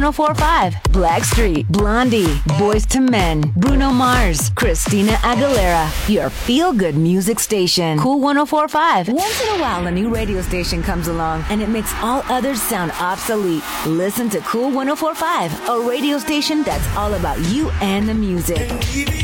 1045, Blackstreet, Blondie, Boys to Men, Bruno Mars, Christina Aguilera. Your feel-good music station. Cool 1045. Once in a while, a new radio station comes along and it makes all others sound obsolete. Listen to Cool 1045, a radio station that's all about you and the music.